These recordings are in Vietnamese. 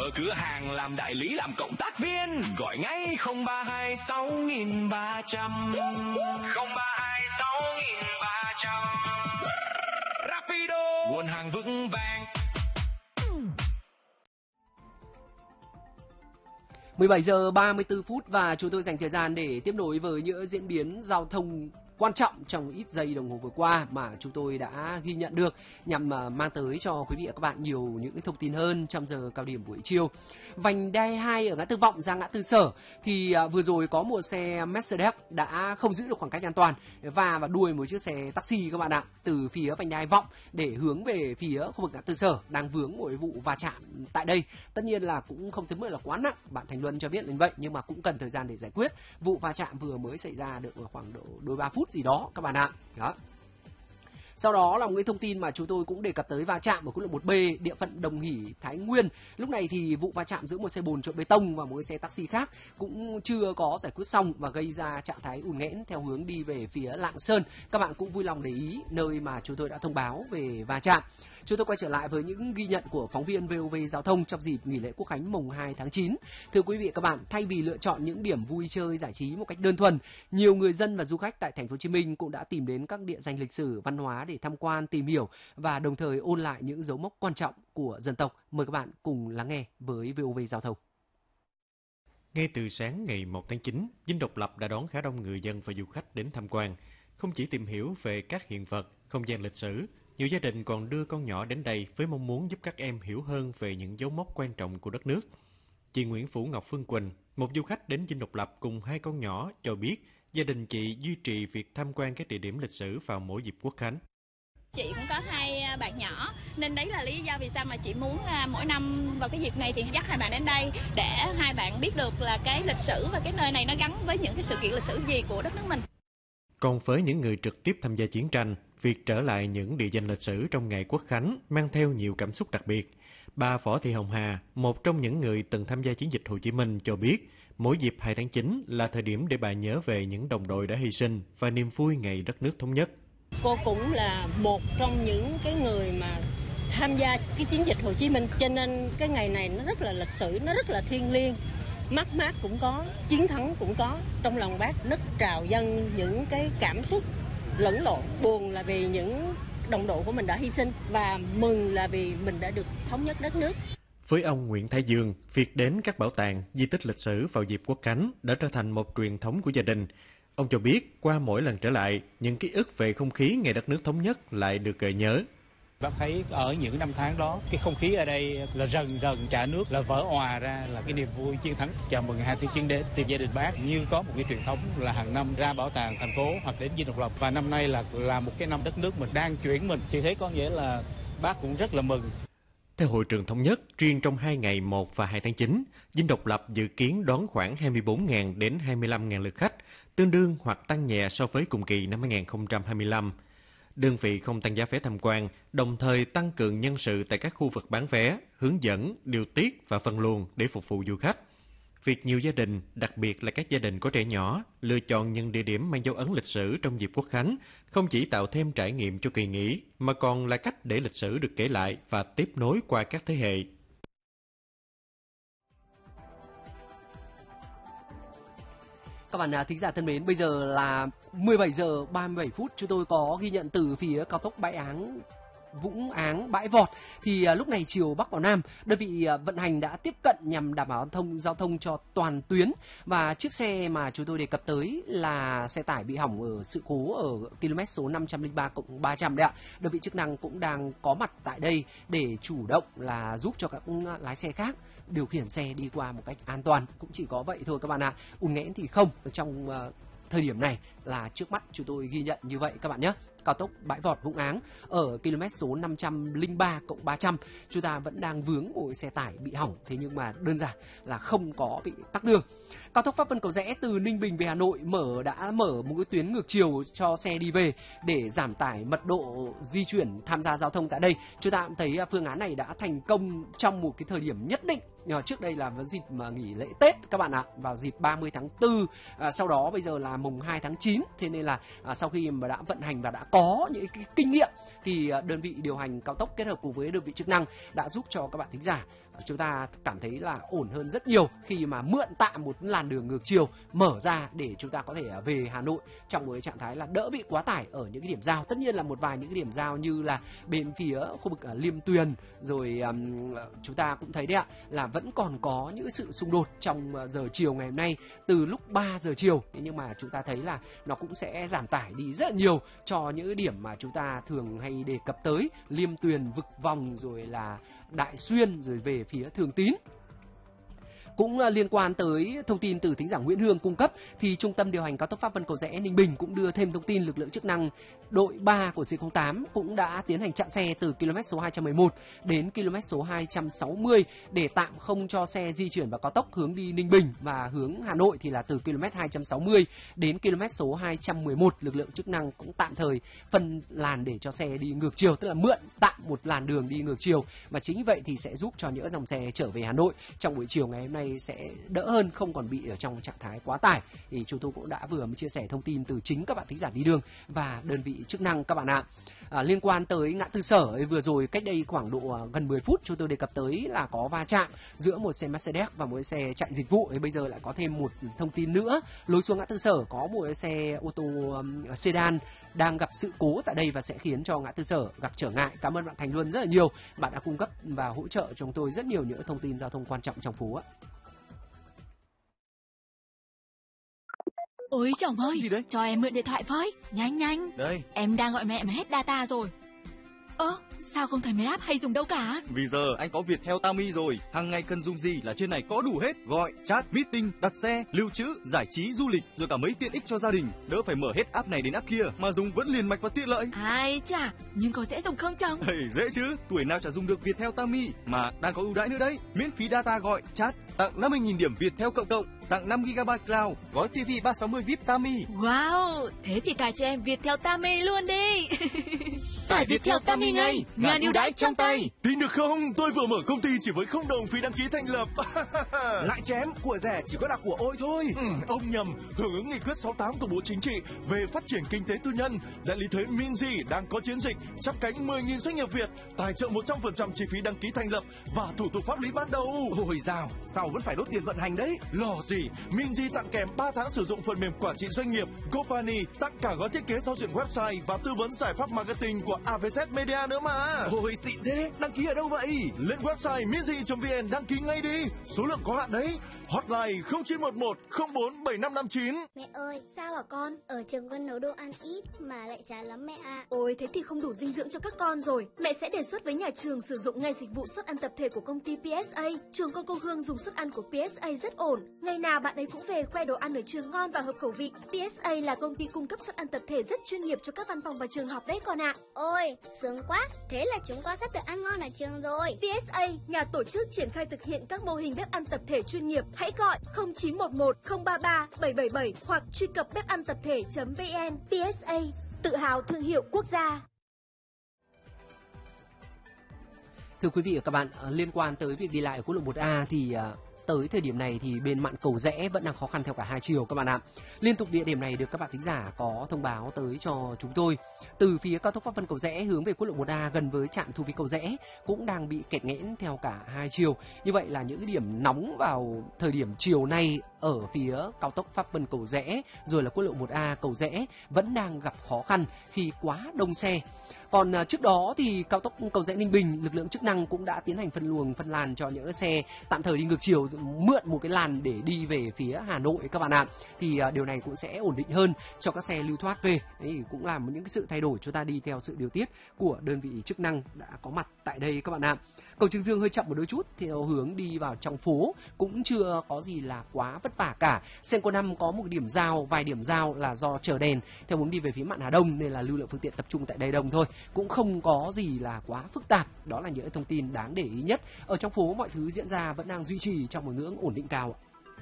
mở cửa hàng, làm đại lý, làm cộng tác viên. Gọi ngay 032 6300 032 6300. Rapido, nguồn hàng vững vàng. 17 giờ 34 phút và chúng tôi dành thời gian để tiếp nối với những diễn biến giao thông quan trọng trong ít giây đồng hồ vừa qua mà chúng tôi đã ghi nhận được, nhằm mang tới cho quý vị và các bạn nhiều những cái thông tin hơn trong giờ cao điểm buổi chiều. Vành đai 2 ở ngã tư Vọng ra ngã tư Sở thì vừa rồi có một xe Mercedes đã không giữ được khoảng cách an toàn và đuôi một chiếc xe taxi các bạn ạ, từ phía vành đai Vọng để hướng về phía khu vực ngã tư Sở, đang vướng một vụ va chạm tại đây. Tất nhiên là cũng không tới mức là quá nặng, bạn Thành Luân cho biết như vậy, nhưng mà cũng cần thời gian để giải quyết. Vụ va chạm vừa mới xảy ra được khoảng độ đôi 3 phút gì đó các bạn ạ. Đó. Sau đó là một cái thông tin mà chúng tôi cũng đề cập tới va chạm ở quốc lộ 1B địa phận Đồng Hỷ, Thái Nguyên. Lúc này thì vụ va chạm giữa một xe bồn trộn bê tông và một cái xe taxi khác cũng chưa có giải quyết xong và gây ra trạng thái ùn nghẽn theo hướng đi về phía Lạng Sơn. Các bạn cũng vui lòng để ý nơi mà chúng tôi đã thông báo về va chạm. Chúng tôi quay trở lại với những ghi nhận của phóng viên VOV Giao thông trong dịp nghỉ lễ Quốc khánh mùng 2 tháng 9. Thưa quý vị và các bạn, thay vì lựa chọn những điểm vui chơi giải trí một cách đơn thuần, nhiều người dân và du khách tại thành phố Hồ Chí Minh cũng đã tìm đến các địa danh lịch sử, văn hóa để tham quan, tìm hiểu và đồng thời ôn lại những dấu mốc quan trọng của dân tộc. Mời các bạn cùng lắng nghe với VOV Giao thông. Ngay từ sáng ngày 1 tháng 9, Dinh Độc Lập đã đón khá đông người dân và du khách đến tham quan. Không chỉ tìm hiểu về các hiện vật, không gian lịch sử, nhiều gia đình còn đưa con nhỏ đến đây với mong muốn giúp các em hiểu hơn về những dấu mốc quan trọng của đất nước. Chị Nguyễn Phủ Ngọc Phương Quỳnh, một du khách đến Dinh Độc Lập cùng 2 con nhỏ, cho biết gia đình chị duy trì việc tham quan các địa điểm lịch sử vào mỗi dịp Quốc khánh. Chị cũng có 2 bạn nhỏ nên đấy là lý do vì sao mà chị muốn mỗi năm vào cái dịp này thì dắt 2 bạn đến đây để 2 bạn biết được là cái lịch sử và cái nơi này nó gắn với những cái sự kiện lịch sử gì của đất nước mình. Còn với những người trực tiếp tham gia chiến tranh, việc trở lại những địa danh lịch sử trong ngày Quốc khánh mang theo nhiều cảm xúc đặc biệt. Bà Võ Thị Hồng Hà, một trong những người từng tham gia chiến dịch Hồ Chí Minh cho biết, mỗi dịp 2 tháng 9 là thời điểm để bà nhớ về những đồng đội đã hy sinh và niềm vui ngày đất nước thống nhất. Cô cũng là một trong những cái người mà tham gia cái chiến dịch Hồ Chí Minh, cho nên cái ngày này nó rất là lịch sử, nó rất là thiêng liêng. Mất mát cũng có, chiến thắng cũng có. Trong lòng bác nức trào dâng những cái cảm xúc lẫn lộn. Buồn là vì những đồng đội của mình đã hy sinh và mừng là vì mình đã được thống nhất đất nước. Với ông Nguyễn Thái Dương, việc đến các bảo tàng, di tích lịch sử vào dịp Quốc khánh đã trở thành một truyền thống của gia đình. Ông cho biết qua mỗi lần trở lại, những ký ức về không khí ngày đất nước thống nhất lại được gợi nhớ. Bác thấy ở những năm tháng đó, cái không khí ở đây là rần rần trả nước, là vỡ òa ra là cái niềm vui chiến thắng chào mừng 2 tháng 9 đến. Thì gia đình bác như có một cái truyền thống là hàng năm ra bảo tàng thành phố hoặc đến Dinh Độc Lập, và năm nay là một cái năm đất nước mình đang chuyển mình. Thì thế có nghĩa là bác cũng rất là mừng. Theo Hội trường Thống nhất, riêng trong 2 ngày 1 và 2 tháng 9, Dinh Độc Lập dự kiến đón khoảng 24.000 đến 25.000 lượt khách, tương đương hoặc tăng nhẹ so với cùng kỳ năm 2025. Đơn vị không tăng giá vé tham quan, đồng thời tăng cường nhân sự tại các khu vực bán vé, hướng dẫn, điều tiết và phân luồng để phục vụ du khách. Việc nhiều gia đình, đặc biệt là các gia đình có trẻ nhỏ, lựa chọn những địa điểm mang dấu ấn lịch sử trong dịp Quốc khánh, không chỉ tạo thêm trải nghiệm cho kỳ nghỉ, mà còn là cách để lịch sử được kể lại và tiếp nối qua các thế hệ. Các bạn thính giả thân mến, bây giờ là 17 giờ 37 phút, chúng tôi có ghi nhận từ phía cao tốc Bãi Áng Vũng Áng Bãi Vọt thì lúc này chiều Bắc vào Nam, đơn vị vận hành đã tiếp cận nhằm đảm bảo giao thông cho toàn tuyến, và chiếc xe mà chúng tôi đề cập tới là xe tải bị hỏng ở sự cố ở km số 503+300 đấy ạ. Đơn vị chức năng cũng đang có mặt tại đây để chủ động là giúp cho các lái xe khác điều khiển xe đi qua một cách an toàn. Cũng chỉ có vậy thôi các bạn ạ. Ùn nghẽn thì không trong thời điểm này là trước mắt chúng tôi ghi nhận như vậy các bạn nhé. Cao tốc Bãi Vọt Vũng Áng ở km số 503+300 chúng ta vẫn đang vướng một xe tải bị hỏng, thế nhưng mà đơn giản là không có bị tắc đường. Cao tốc Pháp Vân Cầu Giẽ từ Ninh Bình về Hà Nội đã mở một cái tuyến ngược chiều cho xe đi về để giảm tải mật độ di chuyển tham gia giao thông tại đây. Chúng ta cũng thấy phương án này đã thành công trong một cái thời điểm nhất định. Trước đây là vào dịp mà nghỉ lễ Tết các bạn ạ, vào dịp 30 tháng 4, sau đó bây giờ là mùng 2 tháng 9. Thế nên là sau khi mà đã vận hành và đã có những cái kinh nghiệm thì đơn vị điều hành cao tốc kết hợp cùng với đơn vị chức năng đã giúp cho các bạn thính giả chúng ta cảm thấy là ổn hơn rất nhiều khi mà mượn tạm một làn đường ngược chiều mở ra để chúng ta có thể về Hà Nội trong một cái trạng thái là đỡ bị quá tải ở những cái điểm giao. Tất nhiên là một vài những cái điểm giao như là bên phía khu vực Liêm Tuyền, rồi chúng ta cũng thấy đấy ạ, là vẫn còn có những sự xung đột trong giờ chiều ngày hôm nay từ lúc 3 giờ chiều, nhưng mà chúng ta thấy là nó cũng sẽ giảm tải đi rất là nhiều cho những điểm mà chúng ta thường hay đề cập tới, Liêm Tuyền, Vực Vòng, rồi là Đại Xuyên, rồi về phía Thường Tín. Cũng liên quan tới thông tin từ thính giả Nguyễn Hương cung cấp thì Trung tâm điều hành cao tốc Pháp Vân Cầu Giẽ Ninh Bình cũng đưa thêm thông tin lực lượng chức năng đội 3 của C08 cũng đã tiến hành chặn xe từ km số 211 đến km số 260 để tạm không cho xe di chuyển vào cao tốc hướng đi Ninh Bình, và hướng Hà Nội thì là từ km 260 đến km số 211. Lực lượng chức năng cũng tạm thời phân làn để cho xe đi ngược chiều, tức là mượn tạm một làn đường đi ngược chiều, và chính như vậy thì sẽ giúp cho những dòng xe trở về Hà Nội trong buổi chiều ngày hôm nay sẽ đỡ hơn, không còn bị ở trong trạng thái quá tải. Thì chúng tôi cũng đã vừa mới chia sẻ thông tin từ chính các bạn thính giả đi đường và đơn vị chức năng các bạn ạ. Liên quan tới ngã tư Sở vừa rồi, cách đây khoảng độ gần 10 phút chúng tôi đề cập tới là có va chạm giữa một xe Mercedes và một xe chạy dịch vụ. Bây giờ lại có thêm một thông tin nữa, lối xuống ngã tư Sở có một xe ô tô sedan đang gặp sự cố tại đây và sẽ khiến cho ngã tư Sở gặp trở ngại. Cảm ơn bạn Thành Luân rất là nhiều, bạn đã cung cấp và hỗ trợ cho chúng tôi rất nhiều những thông tin giao thông quan trọng trong phố ạ. Ôi chồng ơi, gì đấy? cho em mượn điện thoại với, nhanh nhanh. Đây. Em đang gọi mẹ mà hết data rồi. Sao không thấy mấy app hay dùng đâu cả? Vì giờ anh có Viettel Tami rồi, hàng ngày cần dùng gì là trên này có đủ hết, gọi, chat, meeting, đặt xe, lưu trữ, giải trí, du lịch, rồi cả mấy tiện ích cho gia đình, đỡ phải mở hết app này đến app kia mà dùng vẫn liền mạch và tiện lợi. Ai chà, nhưng có dễ dùng không chồng? Dễ chứ, tuổi nào chả dùng được Viettel Tami, mà đang có ưu đãi nữa đấy, miễn phí data gọi, chat, tặng 50.000 điểm Viettel cộng, tặng 5GB cloud, gói TV 360 VIP Tami. Wow, thế thì cài cho em Viettel Tami luôn đi. Tải Viettel Tami ngay, ngàn ưu đãi trong tay. Tin được không? Tôi vừa mở công ty chỉ với 0 đồng phí đăng ký thành lập. Lại chém, của rẻ chỉ có là của ôi thôi. Ông nhầm, hưởng ứng nghị quyết 68 của Bộ Chính trị về phát triển kinh tế tư nhân, đại lý thuế Minzy đang có chiến dịch chắp cánh 10.000 doanh nghiệp Việt, tài trợ 100% chi phí đăng ký thành lập và thủ tục pháp lý ban đầu. Ôi dào, sao vẫn phải đốt tiền vận hành đấy? Lo gì, Minzy tặng kèm 3 tháng sử dụng phần mềm quản trị doanh nghiệp, GoPani tặng cả gói thiết kế giao diện website và tư vấn giải pháp marketing của AVZ Media nữa mà. Ôi xịn thế, đăng ký ở đâu vậy? Lên website minzy.vn đăng ký ngay đi, số lượng có hạn đấy. Hotline 0911 04 7559. Mẹ ơi, sao hả con? Ở trường con nấu đồ ăn ít mà lại chán lắm mẹ ạ. Ôi, thế thì không đủ dinh dưỡng cho các con rồi. Mẹ sẽ đề xuất với nhà trường sử dụng ngay dịch vụ suất ăn tập thể của công ty PSA. Trường con cô Hương dùng suất ăn của PSA rất ổn. Ngày nào bạn ấy cũng về khoe đồ ăn ở trường ngon và hợp khẩu vị. PSA là công ty cung cấp suất ăn tập thể rất chuyên nghiệp cho các văn phòng và trường học đấy con ạ. Ôi, sướng quá. Thế là chúng con sắp được ăn ngon ở trường rồi. PSA, nhà tổ chức triển khai thực hiện các mô hình bếp ăn tập thể chuyên nghiệp. Hãy gọi 0911 033 777 hoặc truy cập bếp-ăn-tập-thể.vn. PSA, tự hào thương hiệu quốc gia. Thưa quý vị và các bạn, liên quan tới việc đi lại ở quốc lộ 1A thì tới thời điểm này thì bên mạn Cầu Giẽ vẫn đang khó khăn theo cả hai chiều các bạn ạ. Liên tục địa điểm này được các bạn thính giả có thông báo tới cho chúng tôi. Từ phía cao tốc Pháp Vân Cầu Giẽ hướng về quốc lộ 1A gần với trạm thu phí Cầu Giẽ cũng đang bị kẹt nghẽn theo cả hai chiều. Như vậy là những cái điểm nóng vào thời điểm chiều nay ở phía cao tốc Pháp Vân Cầu Giẽ rồi là quốc lộ 1A Cầu Giẽ vẫn đang gặp khó khăn khi quá đông xe. Còn trước đó thì cao tốc Cầu Giẽ Ninh Bình, lực lượng chức năng cũng đã tiến hành phân luồng phân làn cho những xe tạm thời đi ngược chiều, mượn một cái làn để đi về phía Hà Nội các bạn ạ. Thì điều này cũng sẽ ổn định hơn cho các xe lưu thoát về. Đấy cũng là những cái sự thay đổi, chúng ta đi theo sự điều tiết của đơn vị chức năng đã có mặt tại đây các bạn ạ. Cầu Trường Dương hơi chậm một đôi chút, theo hướng đi vào trong phố cũng chưa có gì là quá vất vả cả. Senco 5 có một điểm giao, vài điểm giao là do chờ đèn theo hướng đi về phía Mạn Hà Đông nên là lưu lượng phương tiện tập trung tại đây đông thôi, cũng không có gì là quá phức tạp. Đó là những thông tin đáng để ý nhất. Ở trong phố mọi thứ diễn ra vẫn đang duy trì trong một ngưỡng ổn định cao.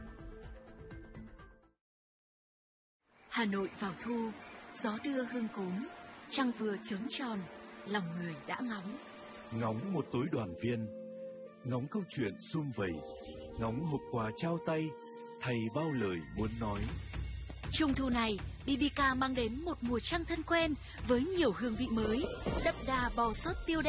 Hà Nội vào thu, gió đưa hương cốm, trăng vừa chớm tròn, lòng người đã ngóng. Ngóng một tối đoàn viên, ngóng câu chuyện sum vầy, ngóng hộp quà trao tay, thầy bao lời muốn nói. Trung thu này, BBK mang đến một mùa trăng thân quen với nhiều hương vị mới, đậm đà bò sốt tiêu đen,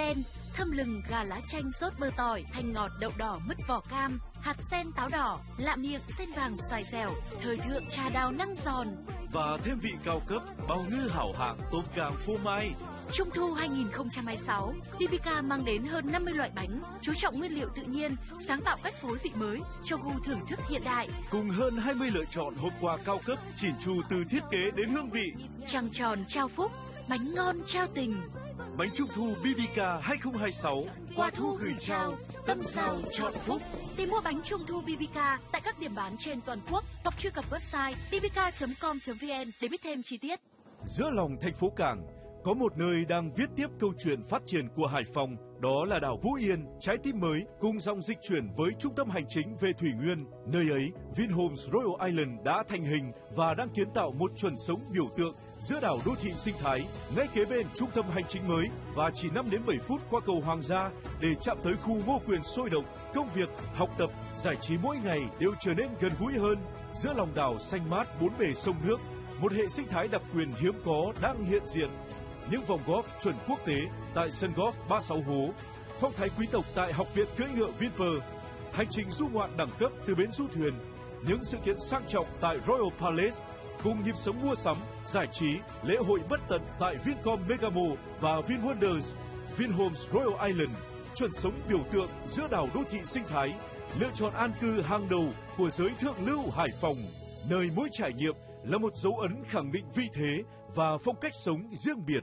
thâm lừng gà lá chanh sốt bơ tỏi, thanh ngọt đậu đỏ mứt vỏ cam, hạt sen táo đỏ, lạ miệng sen vàng xoài dẻo, thời thượng trà đào năng giòn. Và thêm vị cao cấp, bào ngư hảo hạng tôm càng phô mai. Trung thu 2026, BBK mang đến hơn 50 loại bánh, chú trọng nguyên liệu tự nhiên, sáng tạo cách phối vị mới cho gu thưởng thức hiện đại. Cùng hơn 20 lựa chọn hộp quà cao cấp chỉn chu từ thiết kế đến hương vị. Trăng tròn trao phúc, bánh ngon trao tình. Bánh Trung thu BBK 2026, Quà thu gửi trao, tâm sao chọn phúc. Tìm mua bánh Trung thu BBK tại các điểm bán trên toàn quốc hoặc truy cập website bbk.com.vn để biết thêm chi tiết. Giữa lòng thành phố Cảng, có một nơi đang viết tiếp câu chuyện phát triển của Hải Phòng, đó là đảo Vũ Yên, trái tim mới cùng dòng dịch chuyển với trung tâm hành chính về thủy nguyên. Nơi ấy, Vinhomes Royal Island đã thành hình và đang kiến tạo một chuẩn sống biểu tượng giữa đảo đô thị sinh thái, ngay kế bên trung tâm hành chính mới và chỉ 5 đến 7 phút qua cầu Hoàng gia để chạm tới khu Ngô Quyền sôi động. Công việc, học tập, giải trí mỗi ngày đều trở nên gần gũi hơn. Giữa lòng đảo xanh mát bốn bề sông nước, một hệ sinh thái đặc quyền hiếm có đang hiện diện. Những vòng golf chuẩn quốc tế tại sân golf 36 hố, phong thái quý tộc tại học viện cưỡi ngựa Vinpearl, hành trình du ngoạn đẳng cấp từ bến du thuyền, những sự kiện sang trọng tại Royal Palace, cùng nhịp sống mua sắm, giải trí, lễ hội bất tận tại Vincom Megamo và VinWonders. Vinhomes Royal Island, chuẩn sống biểu tượng giữa đảo đô thị sinh thái, lựa chọn an cư hàng đầu của giới thượng lưu Hải Phòng, nơi mỗi trải nghiệm là một dấu ấn khẳng định vị thế và phong cách sống riêng biệt.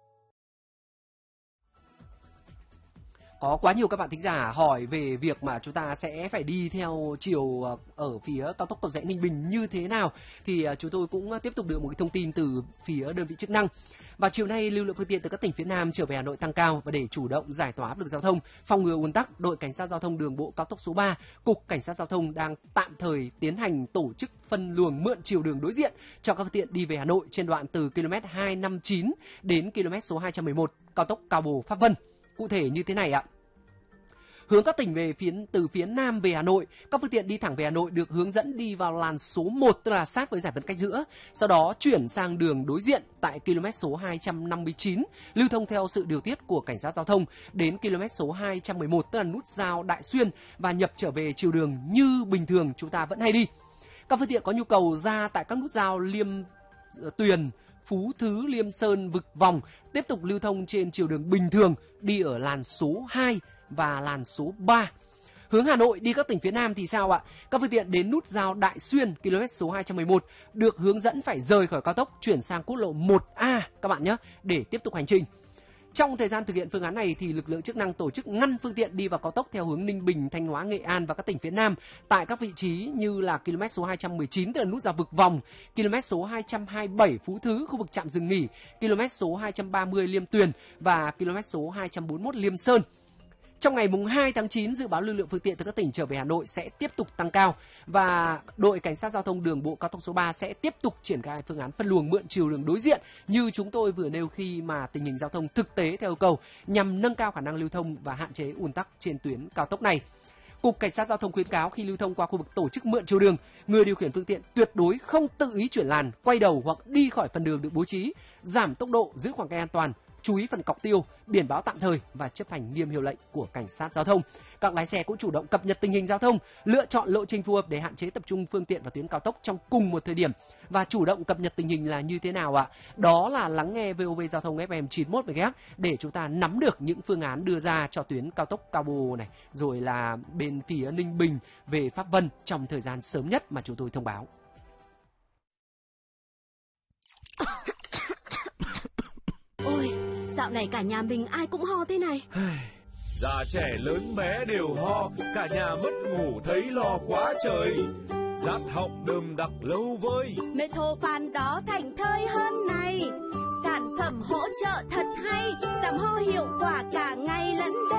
Có quá nhiều các bạn thính giả hỏi về việc mà chúng ta sẽ phải đi theo chiều ở phía cao tốc Cầu Giẽ Ninh Bình như thế nào, thì chúng tôi cũng tiếp tục được một cái thông tin từ phía đơn vị chức năng. Và chiều nay, lưu lượng phương tiện từ các tỉnh phía Nam trở về Hà Nội tăng cao, và để chủ động giải tỏa áp lực giao thông, phòng ngừa ùn tắc, đội cảnh sát giao thông đường bộ cao tốc số 3, cục cảnh sát giao thông đang tạm thời tiến hành tổ chức phân luồng mượn chiều đường đối diện cho các phương tiện đi về Hà Nội trên đoạn từ km 259 đến km số 211 cao tốc Cao Bồ - Pháp Vân. Cụ thể như thế này ạ. Hướng các tỉnh từ phía Nam về Hà Nội, các phương tiện đi thẳng về Hà Nội được hướng dẫn đi vào làn số 1, tức là sát với giải phân cách giữa. Sau đó chuyển sang đường đối diện tại km số 259, lưu thông theo sự điều tiết của cảnh sát giao thông đến km số 211, tức là nút giao Đại Xuyên, và nhập trở về chiều đường như bình thường chúng ta vẫn hay đi. Các phương tiện có nhu cầu ra tại các nút giao Liêm Tuyền, Phú Thứ, Liêm Sơn, Vực Vòng tiếp tục lưu thông trên chiều đường bình thường, đi ở làn số 2 và làn số 3. Hướng Hà Nội đi các tỉnh phía Nam thì sao ạ? Các phương tiện đến nút giao Đại Xuyên km số 211 được hướng dẫn phải rời khỏi cao tốc, chuyển sang quốc lộ 1A các bạn nhé, để tiếp tục hành trình. Trong thời gian thực hiện phương án này thì lực lượng chức năng tổ chức ngăn phương tiện đi vào cao tốc theo hướng Ninh Bình, Thanh Hóa, Nghệ An và các tỉnh phía Nam tại các vị trí như là km số 219 từ nút giao Vực Vòng, km số 227 Phú Thứ khu vực trạm dừng nghỉ, km số 230 Liêm Tuyền và km số 241 Liêm Sơn. Trong ngày mùng 2 tháng 9, dự báo lưu lượng phương tiện từ các tỉnh trở về Hà Nội sẽ tiếp tục tăng cao, và đội cảnh sát giao thông đường bộ cao tốc số 3 sẽ tiếp tục triển khai phương án phân luồng mượn chiều đường đối diện như chúng tôi vừa nêu khi mà tình hình giao thông thực tế theo yêu cầu, nhằm nâng cao khả năng lưu thông và hạn chế ùn tắc trên tuyến cao tốc này. Cục Cảnh sát giao thông khuyến cáo khi lưu thông qua khu vực tổ chức mượn chiều đường, người điều khiển phương tiện tuyệt đối không tự ý chuyển làn, quay đầu hoặc đi khỏi phần đường được bố trí, giảm tốc độ, giữ khoảng cách an toàn, chú ý phần cọc tiêu, biển báo tạm thời và chấp hành nghiêm hiệu lệnh của cảnh sát giao thông. Các lái xe cũng chủ động cập nhật tình hình giao thông, lựa chọn lộ trình phù hợp để hạn chế tập trung phương tiện vào tuyến cao tốc trong cùng một thời điểm. Và chủ động cập nhật tình hình là như thế nào ạ? Đó là lắng nghe VOV Giao thông FM 91 MHz để chúng ta nắm được những phương án đưa ra cho tuyến cao tốc Cao Bồ này, rồi là bên phía Ninh Bình về Pháp Vân trong thời gian sớm nhất mà chúng tôi thông báo. Ôi, dạo này cả nhà mình ai cũng ho thế này. Già trẻ lớn bé đều ho, cả nhà mất ngủ thấy lo quá trời. Rát họng đơm đặc lâu vơi, Methophan đó thành thơi hơn này. Sản phẩm hỗ trợ thật hay, giảm ho hiệu quả cả ngày lẫn đêm.